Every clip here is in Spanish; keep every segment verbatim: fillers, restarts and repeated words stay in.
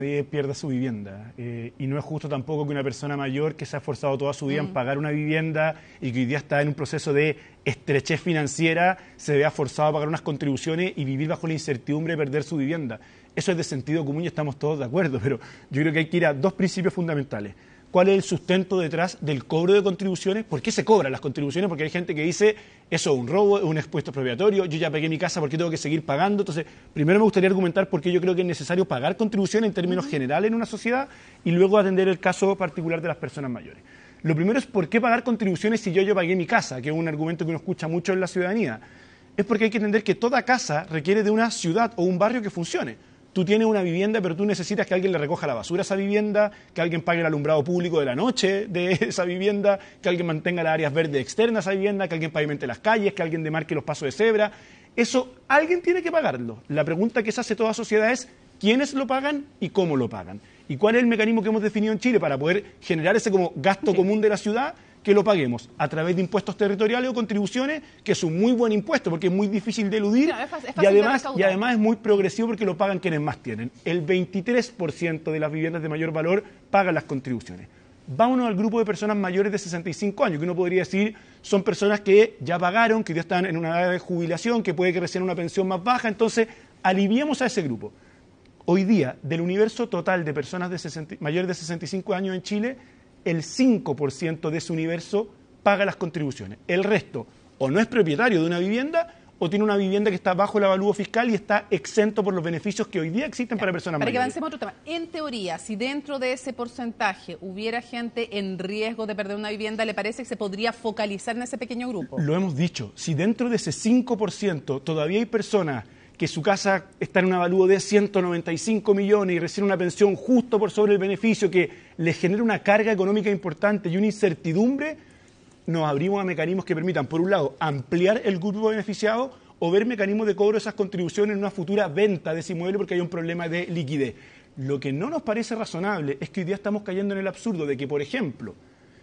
pierda su vivienda. Eh, y no es justo tampoco que una persona mayor que se ha esforzado toda su vida mm. en pagar una vivienda y que hoy día está en un proceso de estrechez financiera se vea forzado a pagar unas contribuciones y vivir bajo la incertidumbre de perder su vivienda. Eso es de sentido común y estamos todos de acuerdo, pero yo creo que hay que ir a dos principios fundamentales. ¿Cuál es el sustento detrás del cobro de contribuciones? ¿Por qué se cobran las contribuciones? Porque hay gente que dice, eso es un robo, es un expuesto expropiatorio, yo ya pagué mi casa, ¿por qué tengo que seguir pagando? Entonces, primero me gustaría argumentar por qué yo creo que es necesario pagar contribuciones en términos generales en una sociedad y luego atender el caso particular de las personas mayores. Lo primero es por qué pagar contribuciones si yo ya pagué mi casa, que es un argumento que uno escucha mucho en la ciudadanía. Es porque hay que entender que toda casa requiere de una ciudad o un barrio que funcione. Tú tienes una vivienda, pero tú necesitas que alguien le recoja la basura a esa vivienda, que alguien pague el alumbrado público de la noche de esa vivienda, que alguien mantenga las áreas verdes externas a esa vivienda, que alguien pavimente las calles, que alguien demarque los pasos de cebra. Eso, alguien tiene que pagarlo. La pregunta que se hace toda sociedad es ¿quiénes lo pagan y cómo lo pagan? ¿Y cuál es el mecanismo que hemos definido en Chile para poder generar ese como gasto común de la ciudad? Que lo paguemos a través de impuestos territoriales o contribuciones, que es un muy buen impuesto porque es muy difícil de eludir no, es fácil, es fácil y, además, y además es muy progresivo porque lo pagan quienes más tienen. El veintitrés por ciento de las viviendas de mayor valor pagan las contribuciones. Vámonos al grupo de personas mayores de sesenta y cinco años, que uno podría decir son personas que ya pagaron, que ya están en una edad de jubilación, que puede que reciban una pensión más baja, entonces aliviemos a ese grupo. Hoy día, del universo total de personas de sesenta, mayores de sesenta y cinco años en Chile, el cinco por ciento de ese universo paga las contribuciones. El resto o no es propietario de una vivienda o tiene una vivienda que está bajo el avalúo fiscal y está exento por los beneficios que hoy día existen para personas mayores. Para que avancemos a otro tema. En teoría, si dentro de ese porcentaje hubiera gente en riesgo de perder una vivienda, ¿le parece que se podría focalizar en ese pequeño grupo? Lo hemos dicho. Si dentro de ese cinco por ciento todavía hay personas que su casa está en un avalúo de ciento noventa y cinco millones y recibe una pensión justo por sobre el beneficio que les genera una carga económica importante y una incertidumbre, nos abrimos a mecanismos que permitan, por un lado, ampliar el grupo beneficiado o ver mecanismos de cobro de esas contribuciones en una futura venta de ese inmueble porque hay un problema de liquidez. Lo que no nos parece razonable es que hoy día estamos cayendo en el absurdo de que, por ejemplo,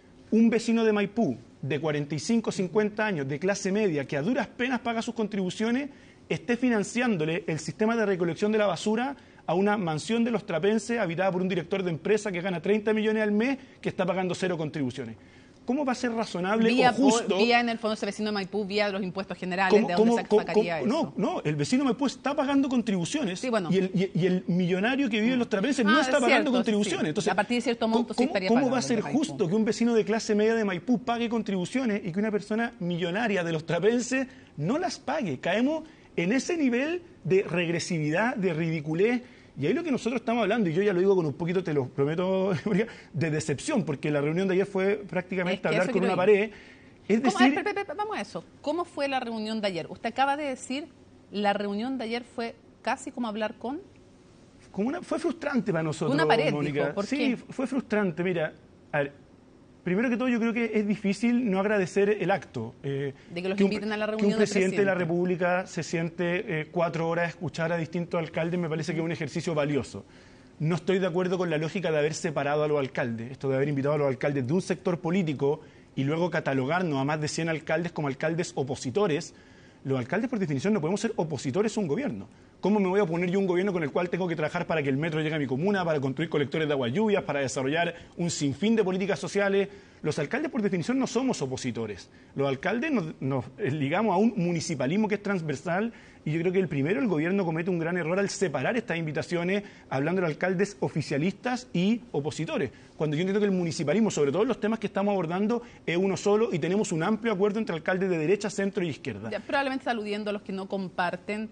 un vecino de Maipú de cuarenta y cinco, cincuenta años, de clase media, que a duras penas paga sus contribuciones, esté financiándole el sistema de recolección de la basura a una mansión de los trapenses habitada por un director de empresa que gana treinta millones al mes que está pagando cero contribuciones. ¿Cómo va a ser razonable vía, o justo? Vía en el fondo ese vecino de Maipú, vía los impuestos generales, ¿de dónde se sacaría ¿cómo, eso? No, no, el vecino de Maipú está pagando contribuciones sí, bueno. y, el, y, y el millonario que vive en los trapenses ah, no está cierto, pagando contribuciones. Sí. Entonces, a partir de cierto monto ¿cómo, sí estaría ¿cómo pagando va a ser justo que un vecino de clase media de Maipú pague contribuciones y que una persona millonaria de los trapenses no las pague? Caemos en ese nivel de regresividad, de ridiculez. Y ahí lo que nosotros estamos hablando, y yo ya lo digo con un poquito, te lo prometo, de decepción, porque la reunión de ayer fue prácticamente es que hablar con una ir. pared. Es decir, ver, pe, pe, pe, vamos a eso. ¿Cómo fue la reunión de ayer? Usted acaba de decir, la reunión de ayer fue casi como hablar con... Como una, fue frustrante para nosotros, una pared, Mónica. Dijo, ¿por sí, qué? fue frustrante. Mira, a ver, primero que todo yo creo que es difícil no agradecer el acto. Eh, de que los que un, inviten a la reunión Que un presidente, presidente de la República se siente eh, cuatro horas a escuchar a distintos alcaldes me parece que es un ejercicio valioso. No estoy de acuerdo con la lógica de haber separado a los alcaldes, esto de haber invitado a los alcaldes de un sector político y luego catalogarnos a más de cien alcaldes como alcaldes opositores. Los alcaldes, por definición, no podemos ser opositores a un gobierno. ¿Cómo me voy a oponer yo a un gobierno con el cual tengo que trabajar para que el metro llegue a mi comuna, para construir colectores de agua lluvias, para desarrollar un sinfín de políticas sociales? Los alcaldes, por definición, no somos opositores. Los alcaldes nos, nos ligamos a un municipalismo que es transversal y yo creo que el primero, el gobierno comete un gran error al separar estas invitaciones hablando de alcaldes oficialistas y opositores. Cuando yo entiendo que el municipalismo, sobre todo en los temas que estamos abordando, es uno solo y tenemos un amplio acuerdo entre alcaldes de derecha, centro y izquierda. Ya, probablemente está aludiendo a los que no comparten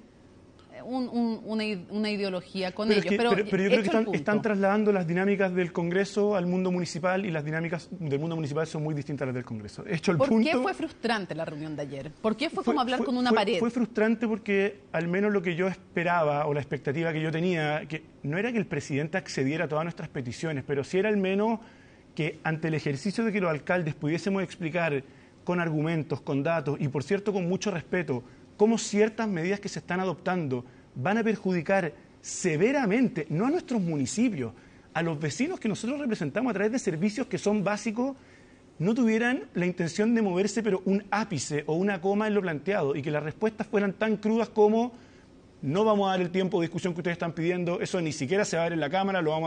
Un, un, una, una ideología con pero ellos. Es que, pero, pero, pero yo creo que están, están trasladando las dinámicas del Congreso al mundo municipal y las dinámicas del mundo municipal son muy distintas a las del Congreso. Hecho el ¿Por punto, qué fue frustrante la reunión de ayer? ¿Por qué fue, fue como hablar fue, con una fue, pared? Fue frustrante porque al menos lo que yo esperaba o la expectativa que yo tenía, que no era que el presidente accediera a todas nuestras peticiones, pero sí era al menos que ante el ejercicio de que los alcaldes pudiésemos explicar con argumentos, con datos y por cierto con mucho respeto cómo ciertas medidas que se están adoptando van a perjudicar severamente, no a nuestros municipios, a los vecinos que nosotros representamos a través de servicios que son básicos, no tuvieran la intención de moverse, pero un ápice o una coma en lo planteado, y que las respuestas fueran tan crudas como no vamos a dar el tiempo de discusión que ustedes están pidiendo, eso ni siquiera se va a dar en la Cámara, lo vamos